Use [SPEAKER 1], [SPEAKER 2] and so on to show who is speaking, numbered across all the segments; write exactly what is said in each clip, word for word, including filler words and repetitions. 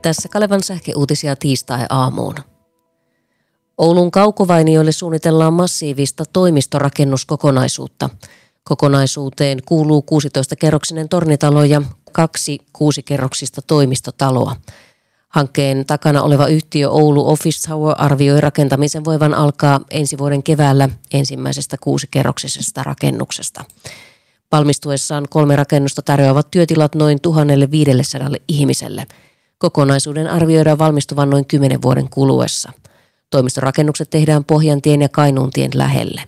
[SPEAKER 1] Tässä Kalevan sähkeuutisia tiistai-aamuun. Oulun Kaukovainioille suunnitellaan massiivista toimistorakennuskokonaisuutta. Kokonaisuuteen kuuluu kuusitoista-kerroksinen tornitalo ja kaksi kuusikerroksista toimistotaloa. Hankkeen takana oleva yhtiö Oulu Office Tower arvioi rakentamisen voivan alkaa ensi vuoden keväällä ensimmäisestä kuusikerroksisesta rakennuksesta. Valmistuessaan kolme rakennusta tarjoavat työtilat noin tuhatviisisataa ihmiselle. Kokonaisuuden arvioidaan valmistuvan noin kymmenen vuoden kuluessa. Toimistorakennukset tehdään Pohjantien ja Kainuuntien lähelle.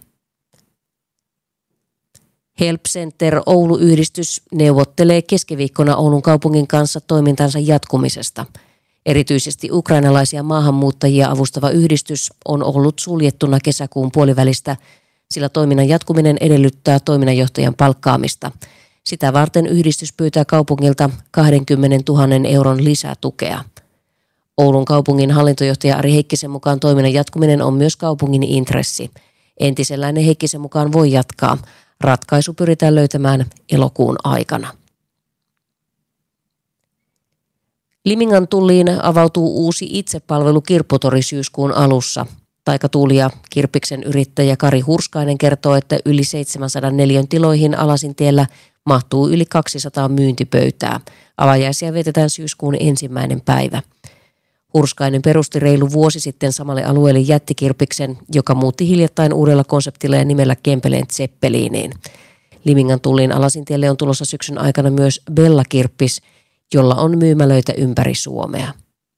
[SPEAKER 1] Help Center Oulu-yhdistys neuvottelee keskiviikkona Oulun kaupungin kanssa toimintansa jatkumisesta. Erityisesti ukrainalaisia maahanmuuttajia avustava yhdistys on ollut suljettuna kesäkuun puolivälistä, sillä toiminnan jatkuminen edellyttää toiminnanjohtajan palkkaamista. Sitä varten yhdistys pyytää kaupungilta kaksikymmentätuhatta euron lisätukea. Oulun kaupungin hallintojohtaja Ari Heikkisen mukaan toiminnan jatkuminen on myös kaupungin intressi. Entiselläinen Heikkisen mukaan voi jatkaa. Ratkaisu pyritään löytämään elokuun aikana. Limingan tulliin avautuu uusi itsepalvelu Kirpputori syyskuun alussa. Taikatuuli ja Kirppiksen yrittäjä Kari Hurskainen kertoo, että yli seitsemänsadan neliön tiloihin Alasintiellä mahtuu yli kaksisataa myyntipöytää. Avajaisia vietetään syyskuun ensimmäinen päivä. Hurskainen perusti reilu vuosi sitten samalle alueelle jättikirppiksen, joka muutti hiljattain uudella konseptilla ja nimellä Kempeleen Zeppeliniin. Limingan tullin Alasintielle on tulossa syksyn aikana myös Bella-kirppis, jolla on myymälöitä ympäri Suomea.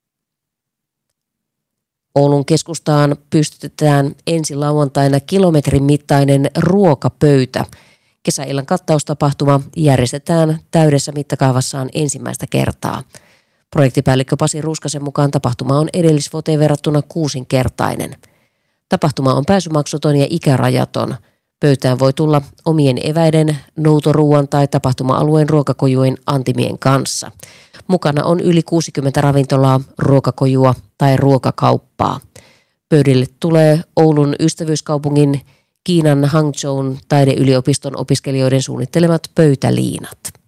[SPEAKER 1] Oulun keskustaan pystytetään ensi lauantaina kilometrin mittainen ruokapöytä. Kesäillan kattaustapahtuma järjestetään täydessä mittakaavassaan ensimmäistä kertaa. Projektipäällikkö Pasi Ruuskasen mukaan tapahtuma on edellisvuoteen verrattuna kuusinkertainen. Tapahtuma on pääsymaksuton ja ikärajaton. Pöytään voi tulla omien eväiden, noutoruuan tai tapahtuma-alueen ruokakojujen antimien kanssa. Mukana on yli kuusikymmentä ravintolaa, ruokakojua tai ruokakauppaa. Pöydille tulee Oulun ystävyyskaupungin Kiinan Hangzhoun taideyliopiston opiskelijoiden suunnittelemat pöytäliinat.